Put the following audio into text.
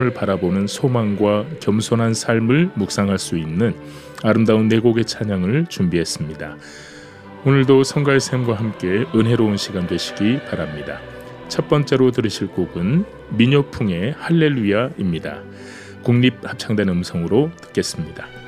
을 바라보는 소망과 겸손한 삶을 묵상할 수 있는 아름다운 네 곡의 찬양을 준비했습니다. 오늘도 성가의 샘과 함께 은혜로운 시간 되시기 바랍니다. 첫 번째로 들으실 곡은 민요풍의 할렐루야입니다. 국립합창단 음성으로 듣겠습니다.